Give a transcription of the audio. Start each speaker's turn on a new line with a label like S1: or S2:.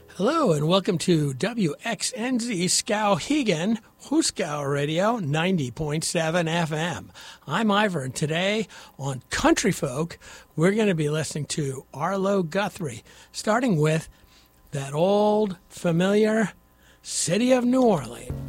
S1: Hello and welcome to WXNZ Skowhegan, Huskow Radio, 90.7 FM. I'm Ivor, and today on Country Folk, we're going to be listening to Arlo Guthrie, starting with that old familiar City of New Orleans.